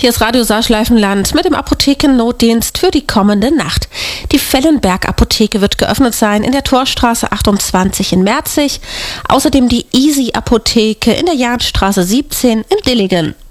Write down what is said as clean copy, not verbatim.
Hier ist Radio Saarschleifenland mit dem Apothekennotdienst für die kommende Nacht. Die Fellenberg-Apotheke wird geöffnet sein in der Torstraße 28 in Merzig. Außerdem die Easy-Apotheke in der Jahnstraße 17 in Dillingen.